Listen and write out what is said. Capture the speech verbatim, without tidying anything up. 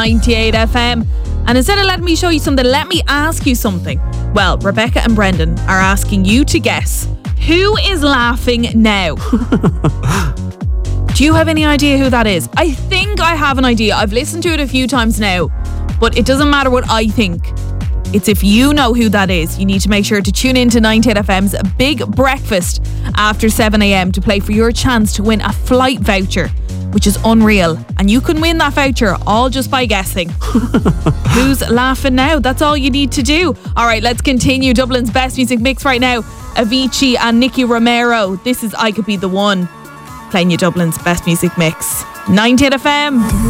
ninety-eight F M. And instead of letting me show you something, let me ask you something. Well, Rebecca and Brendan are asking you to guess who is laughing now. Do you have any idea who that is? I think I have an idea. I've listened to it a few times now, but it doesn't matter what I think. It's if you know who that is. You need to make sure to tune in to ninety-eight F M's Big Breakfast after seven a.m. to play for your chance to win a flight voucher, which is unreal. And you can win that voucher all just by guessing. Who's laughing now? That's all you need to do. All right, let's continue Dublin's best music mix right now. Avicii and Nicky Romero. This is I Could Be The One. Playing you Dublin's best music mix. ninety-eight F M.